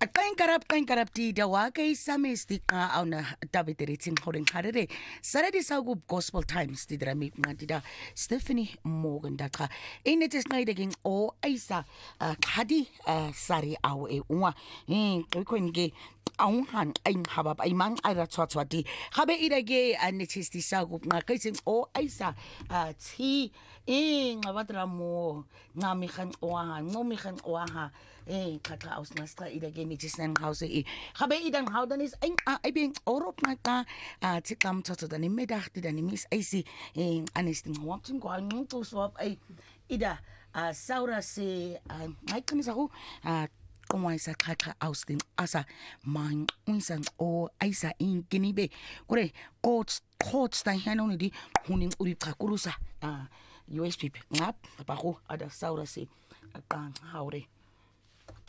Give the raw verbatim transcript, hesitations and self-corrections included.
Kain karap kain karap ti dawa kay samesti ka aw na tabi diriting horing harere. Sara di sa gub Gospel Times ti drami nga ti da Stephanie Morgan da ka. Initis ngay daging o ay sa kadi sari aw e unwa. Hmm, ko nge ang han ay habab ay mang ay ratswatswa di. Habe idage anitis ti sa gub nga kay sing o ay sa ti ing abatra mo nga mi kan oaha, no mi kan oaha. Eh, kaka aus nasta idage nitis nang house e. Habe idang how dan is ay ay bing orop nga ka tikam toto dan middag ti dan mis ay si eh anisting watching ko ang to swap ay ida saura si ay kanis ako kung ay sa kaka aus din asa mang unsan o ay sa in ginibe kore coach coach ta hano ni di huning uri kakulusa U S P ngap pa ko ada saura si kan haure